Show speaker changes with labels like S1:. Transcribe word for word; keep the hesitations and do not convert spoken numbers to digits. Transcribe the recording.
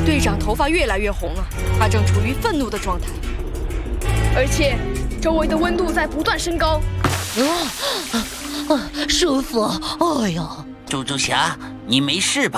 S1: 队长头发越来越红了，他正处于愤怒的状态，
S2: 而且周围的温度在不断升高。
S3: 啊啊！师傅，哎呀！
S4: 猪猪侠，你没事吧？